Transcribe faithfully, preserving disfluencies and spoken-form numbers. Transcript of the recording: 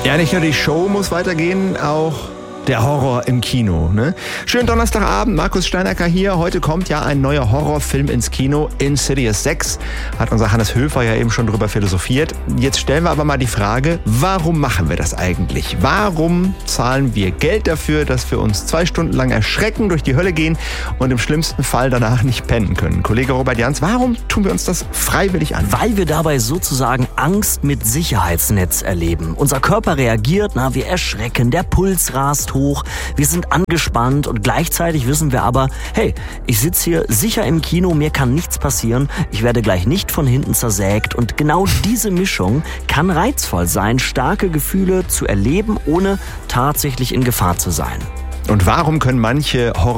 Ja, nicht nur die Show muss weitergehen, auch der Horror im Kino. Ne? Schönen Donnerstagabend, Markus Steinacker hier. Heute kommt ja ein neuer Horrorfilm ins Kino, Insidious sechs. Hat unser Hannes Höfer ja eben schon drüber philosophiert. Jetzt stellen wir aber mal die Frage, warum machen wir das eigentlich? Warum zahlen wir Geld dafür, dass wir uns zwei Stunden lang erschrecken, durch die Hölle gehen und im schlimmsten Fall danach nicht pennen können? Kollege Robert Jans, warum tun wir uns das freiwillig an? Weil wir dabei sozusagen Angst mit Sicherheitsnetz erleben. Unser Körper reagiert, na, wir erschrecken, der Puls rast hoch, wir sind angespannt und gleichzeitig wissen wir aber, hey, ich sitze hier sicher im Kino, mir kann nichts passieren, ich werde gleich nicht von hinten zersägt und genau diese Mischung kann reizvoll sein, starke Gefühle zu erleben, ohne tatsächlich in Gefahr zu sein. Und warum können manche Horror